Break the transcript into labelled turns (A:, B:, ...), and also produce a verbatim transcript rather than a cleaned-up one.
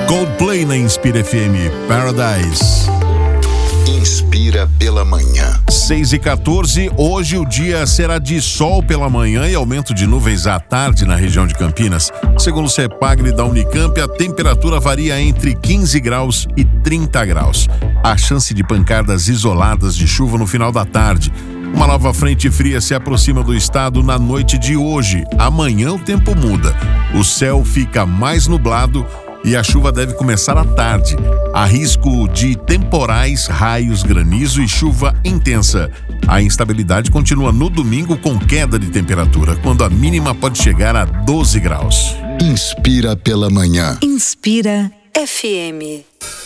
A: Coldplay na Inspira F M, Paradise.
B: Inspira pela manhã.
A: seis e quatorze, hoje o dia será de sol pela manhã e aumento de nuvens à tarde na região de Campinas. Segundo o CEPAGRE da Unicamp, a temperatura varia entre quinze graus e trinta graus. Há chance de pancadas isoladas de chuva no final da tarde. Uma nova frente fria se aproxima do estado na noite de hoje. Amanhã o tempo muda. O céu fica mais nublado e a chuva deve começar à tarde. Há risco de temporais, raios, granizo e chuva intensa. A instabilidade continua no domingo com queda de temperatura, quando a mínima pode chegar a doze graus.
B: Inspira pela manhã.
C: Inspira F M.